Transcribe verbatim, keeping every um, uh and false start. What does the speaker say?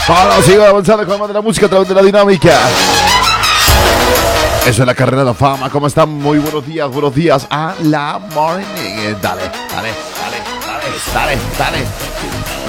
Bueno, sigo avanzando con más de la música a través de la dinámica. Eso es la carrera de fama. ¿Cómo están? Muy buenos días, buenos días a la morning. Dale, dale, dale, dale, dale, dale.